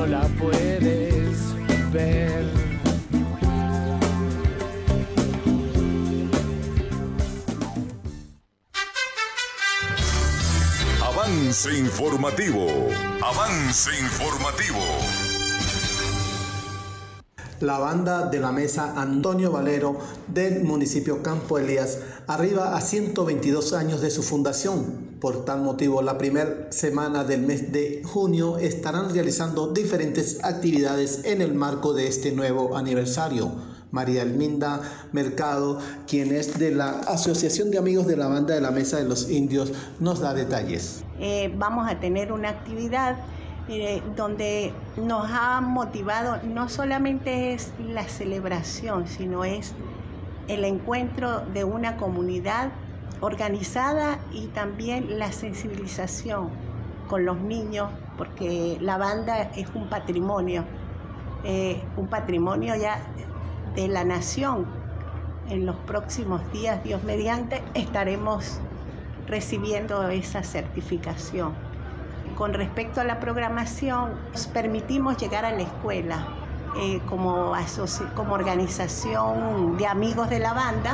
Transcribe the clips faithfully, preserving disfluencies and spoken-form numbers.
la puedes ver. Avance informativo. Avance informativo. La banda de la Mesa Antonio Valero del municipio Campo Elías arriba a ciento veintidós años de su fundación. Por tal motivo, la primera semana del mes de junio estarán realizando diferentes actividades en el marco de este nuevo aniversario. María Elminda Mercado, quien es de la Asociación de Amigos de la Banda de la Mesa de los Indios, nos da detalles. Eh, vamos a tener una actividad Eh, donde nos ha motivado, no solamente es la celebración, sino es el encuentro de una comunidad organizada y también la sensibilización con los niños, porque la banda es un patrimonio, eh, un patrimonio ya de la nación. En los próximos días, Dios mediante, estaremos recibiendo esa certificación. Con respecto a la programación, nos permitimos llegar a la escuela eh, como, como organización de amigos de la banda.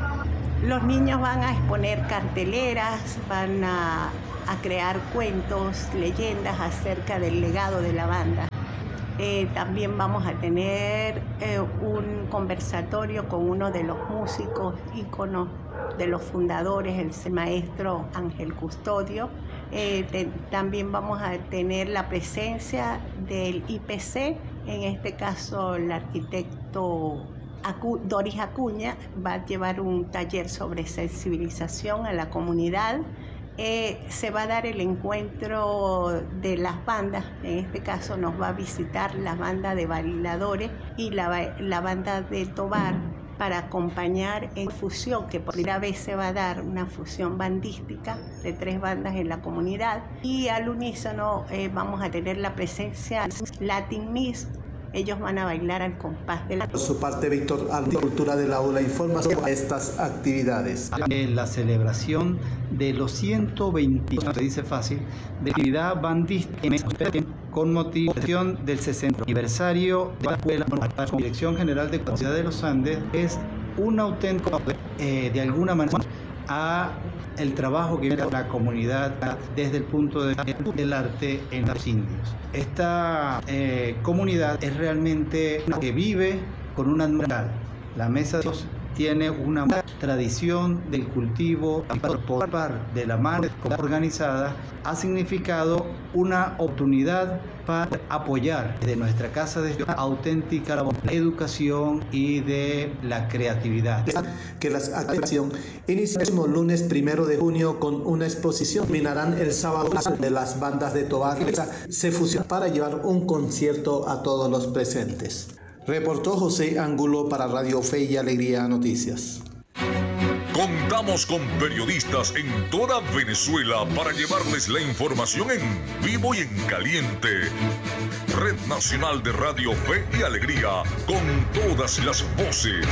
Los niños van a exponer carteleras, van a, a crear cuentos, leyendas acerca del legado de la banda. Eh, también vamos a tener eh, un conversatorio con uno de los músicos íconos de los fundadores, el maestro Ángel Custodio. Eh, te, también vamos a tener la presencia del I P C, en este caso el arquitecto Acu, Doris Acuña va a llevar un taller sobre sensibilización a la comunidad. Eh, se va a dar el encuentro de las bandas, en este caso nos va a visitar la banda de bailadores y la, la banda de Tobar para acompañar en fusión, que por primera vez se va a dar una fusión bandística de tres bandas en la comunidad, y al unísono eh, vamos a tener la presencia Latin Miss. Ellos van a bailar al compás de la... Por su parte, Víctor Aldi, Cultura del Aula, informa sobre estas actividades. La celebración de los ciento veinte, se dice fácil, de actividad bandística con motivación del sesenta aniversario de la escuela. La Dirección General de Comunidad de los Andes es un auténtico, eh, de alguna manera, a el trabajo que viene la comunidad desde el punto de vista del arte en los indios. Esta eh, comunidad es realmente una que vive con una moral. La Mesa de Dios tiene una tradición del cultivo por parte de la mano organizada, ha significado una oportunidad para apoyar de nuestra casa de auténtica la educación y de la creatividad. Que la acción inicia el próximo lunes primero de junio con una exposición. Terminarán el sábado de las bandas de Tobar. Se fusionan para llevar un concierto a todos los presentes. Reportó José Angulo para Radio Fe y Alegría Noticias. Contamos con periodistas en toda Venezuela para llevarles la información en vivo y en caliente. Red Nacional de Radio Fe y Alegría, con todas las voces.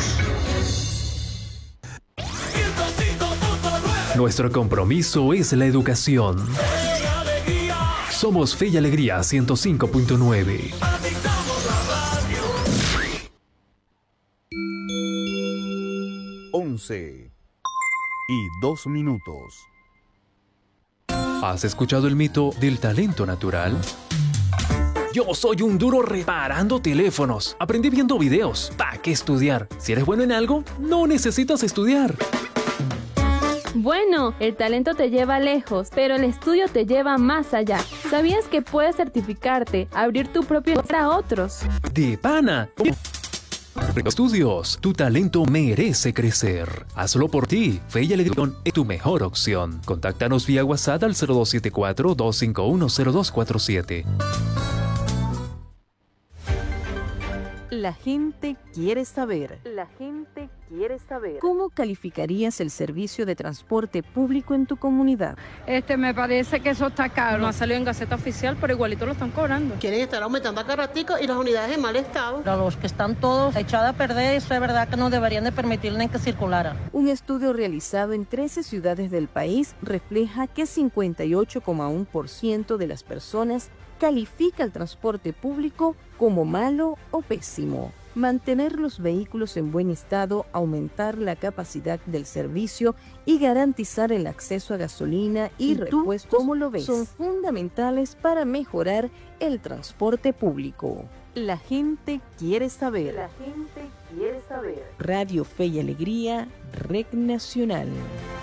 Nuestro compromiso es la educación. Somos Fe y Alegría ciento cinco punto nueve. once y dos minutos. ¿Has escuchado el mito del talento natural? Yo soy un duro reparando teléfonos. Aprendí viendo videos. ¿Para qué estudiar? Si eres bueno en algo, no necesitas estudiar. Bueno, el talento te lleva lejos, pero el estudio te lleva más allá. ¿Sabías que puedes certificarte, abrir tu propio para otros? ¡De pana! Estudios, tu talento merece crecer. Hazlo por ti. Fe y Alegría es tu mejor opción. Contáctanos vía WhatsApp al cero dos siete cuatro, dos cinco uno, cero dos cuatro siete. La gente quiere saber. La gente quiere saber. ¿Cómo calificarías el servicio de transporte público en tu comunidad? Este, me parece que eso está caro. No ha salido en Gaceta Oficial, pero igualito lo están cobrando. Quieren estar aumentando a cada ratico y las unidades en mal estado. Para los que están todos echados a perder, eso es verdad que no deberían de permitirle que circulara. Un estudio realizado en trece ciudades del país refleja que cincuenta y ocho coma uno por ciento de las personas califica el transporte público como malo o pésimo. Mantener los vehículos en buen estado, aumentar la capacidad del servicio y garantizar el acceso a gasolina y, ¿Y repuestos ¿cómo lo ves? Son fundamentales para mejorar el transporte público. La gente quiere saber. La gente quiere saber. Radio Fe y Alegría, Red Nacional.